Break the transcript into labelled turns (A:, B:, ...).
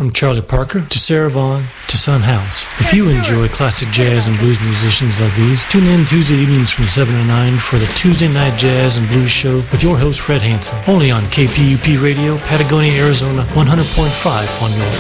A: From Charlie Parker to Sarah Vaughan to Son House. If you enjoy classic jazz and blues musicians like these, tune in Tuesday evenings from 7 to 9 for the Tuesday Night Jazz and Blues Show with your host Fred Hansen. Only on KPUP Radio, Patagonia, Arizona, 100.5 on your